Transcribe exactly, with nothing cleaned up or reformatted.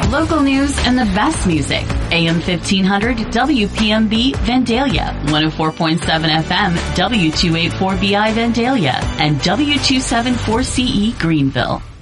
Local news and the best music. A M fifteen hundred W P M B Vandalia, one oh four point seven F M W two eighty-four B I Vandalia, and W two seventy-four C E Greenville.